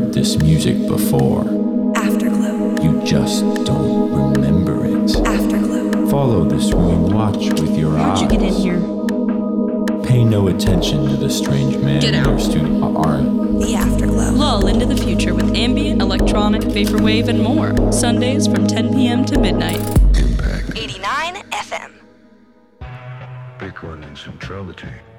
heard this music before. Afterglow. You just don't remember it. Afterglow. Follow this room and watch with your eyes. How'd you get in here? Pay no attention to the strange man Get in out. your studio. The Afterglow. Lull into the future with ambient, electronic, vaporwave, and more. Sundays from 10 p.m. to midnight. Impact. 89 FM. Big one in centrality.